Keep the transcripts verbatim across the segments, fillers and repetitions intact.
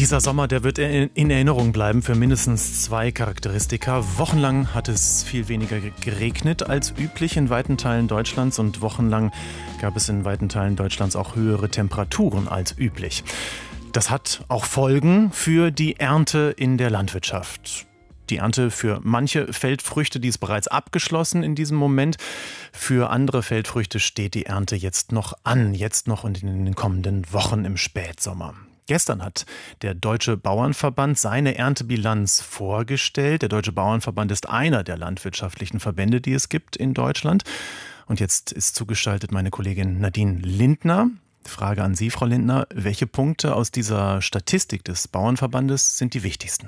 Dieser Sommer, der wird in Erinnerung bleiben für mindestens zwei Charakteristika. Wochenlang hat es viel weniger geregnet als üblich in weiten Teilen Deutschlands und wochenlang gab es in weiten Teilen Deutschlands auch höhere Temperaturen als üblich. Das hat auch Folgen für die Ernte in der Landwirtschaft. Die Ernte für manche Feldfrüchte, die ist bereits abgeschlossen in diesem Moment. Für andere Feldfrüchte steht die Ernte jetzt noch an, jetzt noch und in den kommenden Wochen im Spätsommer. Gestern hat der Deutsche Bauernverband seine Erntebilanz vorgestellt. Der Deutsche Bauernverband ist einer der landwirtschaftlichen Verbände, die es gibt in Deutschland. Und jetzt ist zugeschaltet meine Kollegin Nadine Lindner. Frage an Sie, Frau Lindner. Welche Punkte aus dieser Statistik des Bauernverbandes sind die wichtigsten?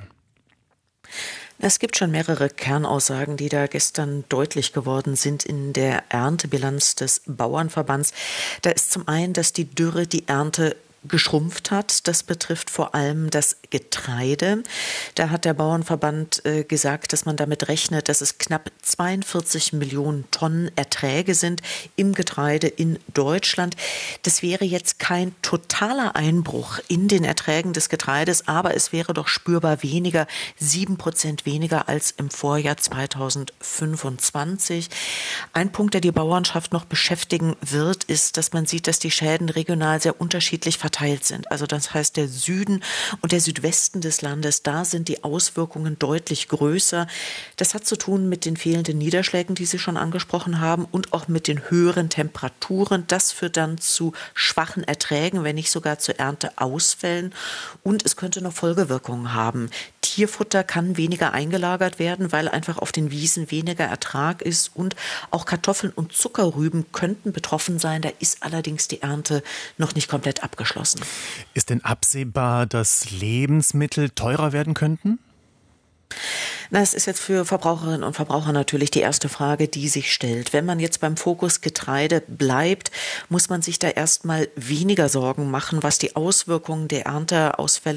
Es gibt schon mehrere Kernaussagen, die da gestern deutlich geworden sind in der Erntebilanz des Bauernverbands. Da ist zum einen, dass die Dürre die Ernte geschrumpft hat. Das betrifft vor allem das Getreide. Da hat der Bauernverband äh, gesagt, dass man damit rechnet, dass es knapp zweiundvierzig Millionen Tonnen Erträge sind im Getreide in Deutschland. Das wäre jetzt kein totaler Einbruch in den Erträgen des Getreides, aber es wäre doch spürbar weniger, sieben Prozent weniger als im Vorjahr zweitausendfünfundzwanzig. Ein Punkt, der die Bauernschaft noch beschäftigen wird, ist, dass man sieht, dass die Schäden regional sehr unterschiedlich verteilt sind. Also das heißt, der Süden und der Südwesten des Landes, da sind die Auswirkungen deutlich größer. Das hat zu tun mit den fehlenden Niederschlägen, die Sie schon angesprochen haben, und auch mit den höheren Temperaturen. Das führt dann zu schwachen Erträgen, wenn nicht sogar zu Ernteausfällen. Und es könnte noch Folgewirkungen haben. Tierfutter kann weniger eingelagert werden, weil einfach auf den Wiesen weniger Ertrag ist. Und auch Kartoffeln und Zuckerrüben könnten betroffen sein. Da ist allerdings die Ernte noch nicht komplett abgeschlossen. Ist denn absehbar, dass Lebensmittel teurer werden könnten? Na, es ist jetzt für Verbraucherinnen und Verbraucher natürlich die erste Frage, die sich stellt. Wenn man jetzt beim Fokus Getreide bleibt, muss man sich da erstmal weniger Sorgen machen, was die Auswirkungen der Ernteausfälle